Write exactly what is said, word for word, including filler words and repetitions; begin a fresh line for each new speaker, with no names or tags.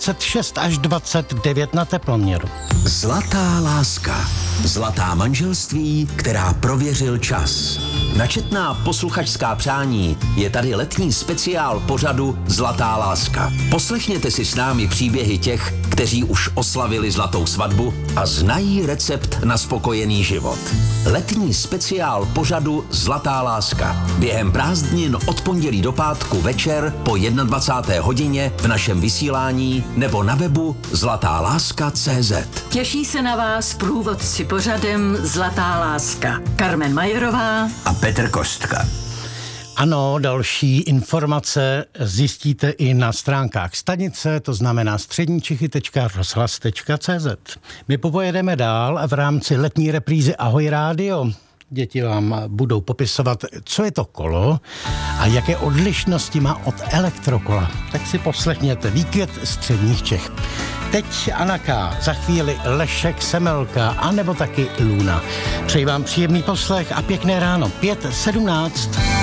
dvacet šest až dvacet devět na teploměru.
Zlatá láska. Zlatá manželství, která prověřil čas. Na četná posluchačská přání je tady letní speciál pořadu Zlatá láska. Poslechněte si s námi příběhy těch, kteří už oslavili zlatou svatbu a znají recept na spokojený život. Letní speciál pořadu Zlatá láska. Během prázdnin od pondělí do pátku večer po dvacáté první hodině v našem vysílání nebo na webu zlatá láska tečka cé zet.
Těší se na vás průvodci pořadem Zlatá láska. Carmen Majerová
A Petr Kostka.
Ano, další informace zjistíte i na stránkách stanice, to znamená střední čechy tečka rozhlas tečka cé zet. My popojedeme dál v rámci letní reprízy Ahoj rádio. Děti vám budou popisovat, co je to kolo a jaké odlišnosti má od elektrokola. Tak si poslechněte Výkvět středních Čech. Teď Anna K., za chvíli Lešek Semelka, anebo taky Luna. Přeji vám příjemný poslech a pěkné ráno. pět sedmnáct.